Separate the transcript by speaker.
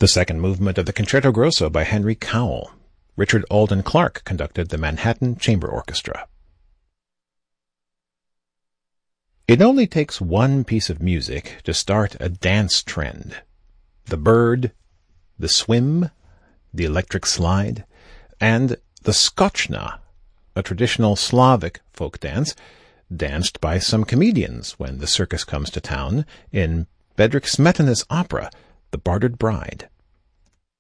Speaker 1: The second movement of the Concerto Grosso by Henry Cowell. Richard Alden Clark conducted the Manhattan Chamber Orchestra. It only takes one piece of music to start a dance trend. The bird, the swim, the electric slide, and the skoczna, a traditional Slavic folk dance, danced by some comedians when the circus comes to town in Bedřich Smetana's opera, The Bartered Bride.